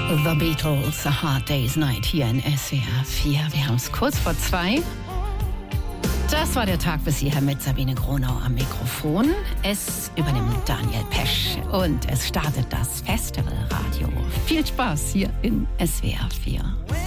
The Beatles, A Hard Day's Night hier in SWR 4. Wir haben es kurz vor 2. Das war der Tag bis hierher mit Sabine Gronau am Mikrofon. Es übernimmt Daniel Pesch und es startet das Festivalradio. Viel Spaß hier in SWR 4.